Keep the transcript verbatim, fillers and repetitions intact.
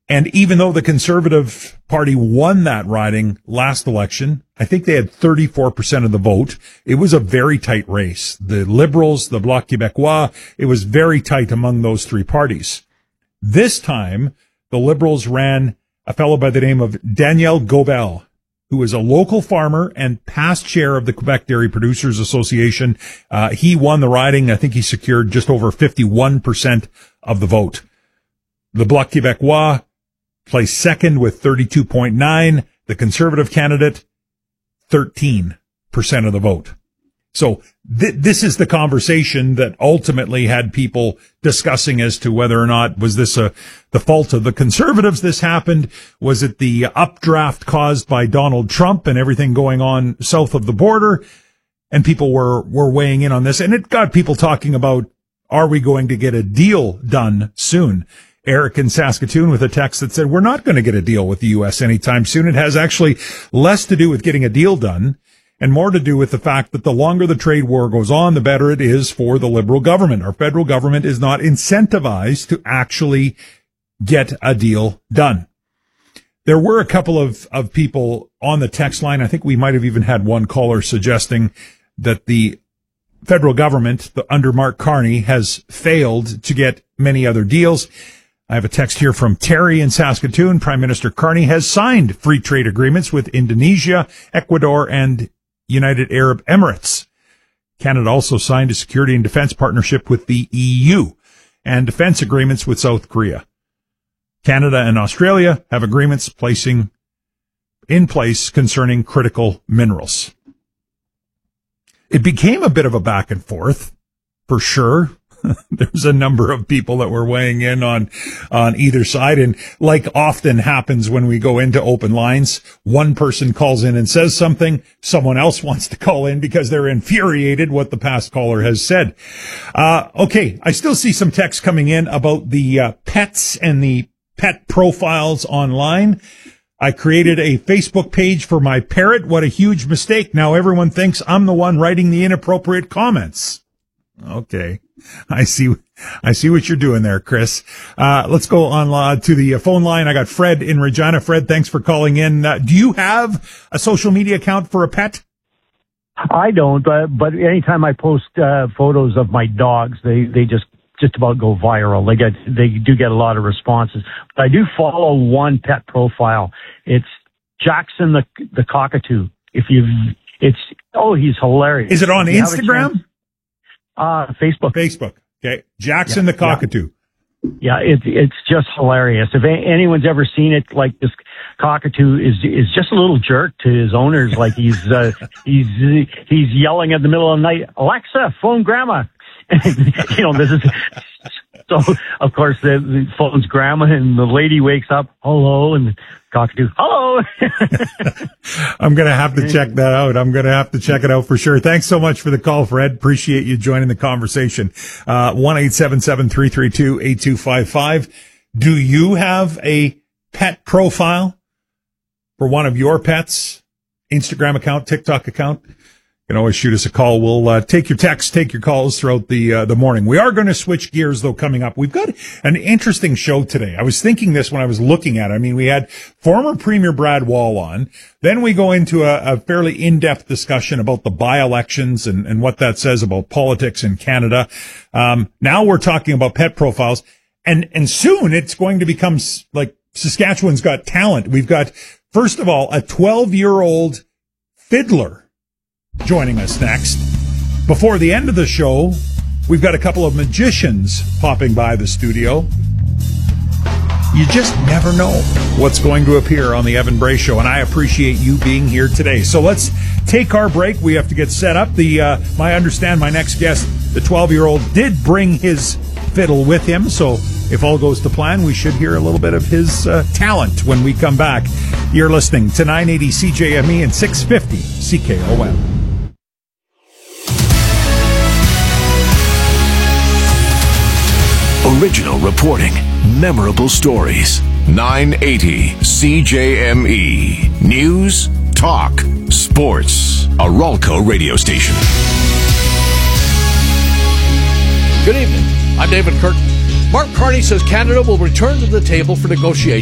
And even though the Conservative Party won that riding last election, I think they had thirty-four percent of the vote. It was a very tight race. The Liberals, the Bloc Québécois, it was very tight among those three parties. This time, the Liberals ran a fellow by the name of Daniel Gobel, who is a local farmer and past chair of the Quebec Dairy Producers Association. Uh, he won the riding. I think he secured just over fifty-one percent of the vote. The Bloc Québécois placed second with thirty-two point nine. The Conservative candidate, thirteen percent of the vote. So th- this is the conversation that ultimately had people discussing as to whether or not was this a, the fault of the Conservatives this happened? Was it the updraft caused by Donald Trump and everything going on south of the border? And people were, were weighing in on this. And it got people talking about, are we going to get a deal done soon? Eric in Saskatoon with a text that said, we're not going to get a deal with the U S anytime soon. It has actually less to do with getting a deal done and more to do with the fact that the longer the trade war goes on, the better it is for the Liberal government. Our federal government is not incentivized to actually get a deal done. There were a couple of, of people on the text line. I think we might have even had one caller suggesting that the federal government, the, under Mark Carney, has failed to get many other deals. I have a text here from Terry in Saskatoon. Prime Minister Carney has signed free trade agreements with Indonesia, Ecuador, and United Arab Emirates. Canada also signed a security and defense partnership with the E U and defense agreements with South Korea. Canada and Australia have agreements placing in place concerning critical minerals. It became a bit of a back and forth, for sure. There's a number of people that were weighing in on, on either side. And like often happens when we go into open lines, one person calls in and says something. Someone else wants to call in because they're infuriated what the past caller has said. Uh, okay. I still see some text coming in about the uh, pets and the pet profiles online. I created a Facebook page for my parrot. What a huge mistake. Now everyone thinks I'm the one writing the inappropriate comments. Okay. I see, I see what you're doing there, Chris. Uh, let's go on uh, to the phone line. I got Fred in Regina. Fred, thanks for calling in. Uh, do you have a social media account for a pet? I don't, but, but anytime I post, uh, photos of my dogs, they, they just, just about go viral. They get, they do get a lot of responses. But I do follow one pet profile. It's Jackson the, the cockatoo. If you, it's, oh, he's hilarious. Is it on Instagram? Uh, Facebook. Facebook. Okay. Jackson yeah, the cockatoo. Yeah, it, it's just hilarious. If a- anyone's ever seen it, like this cockatoo is is just a little jerk to his owners. Like he's uh, he's he's yelling at the middle of the night, Alexa, phone grandma. You know, this is so. Of course, the, the phone's grandma, and the lady wakes up, hello, and the cockatoo, hello. I'm going to have to check that out. I'm going to have to check it out for sure. Thanks so much for the call, Fred. Appreciate you joining the conversation. Uh, one eight seven seven, three three two, eight two five five. Do you have a pet profile for one of your pets? Instagram account, TikTok account? You can always shoot us a call. We'll uh, take your texts, take your calls throughout the uh, the morning. We are going to switch gears, though, coming up. We've got an interesting show today. I was thinking this when I was looking at it. I mean, we had former Premier Brad Wall on. Then we go into a, a fairly in-depth discussion about the by-elections and, and what that says about politics in Canada. Um, now we're talking about pet profiles. And, and soon it's going to become like Saskatchewan's Got Talent. We've got, first of all, a twelve-year-old fiddler joining us next. Before the end of the show, we've got a couple of magicians popping by the studio. You just never know what's going to appear on the Evan Bray Show, and I appreciate you being here today. So let's take our break. We have to get set up. The uh, I understand my next guest, the twelve-year-old, did bring his fiddle with him, so if all goes to plan, we should hear a little bit of his uh, talent when we come back. You're listening to nine eighty C J M E and six fifty C K O M. Original reporting, memorable stories. nine eighty C J M E. News, talk, sports. A Ralco radio station. Good evening. I'm David Curtin. Mark Carney says Canada will return to the table for negotiations